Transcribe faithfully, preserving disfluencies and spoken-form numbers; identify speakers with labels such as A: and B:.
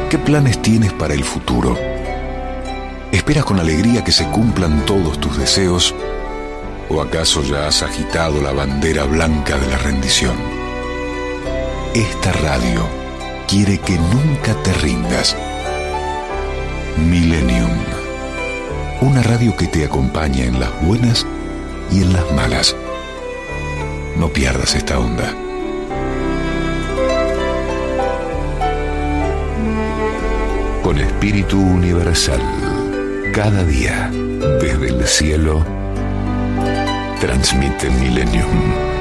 A: ¿Qué planes tienes para el futuro? ¿Esperas con alegría que se cumplan todos tus deseos? ¿O acaso ya has agitado la bandera blanca de la rendición? Esta radio quiere que nunca te rindas. Millennium. Una radio que te acompaña en las buenas y en las malas. No pierdas esta onda. Con espíritu universal, cada día, desde el cielo, transmite Millennium.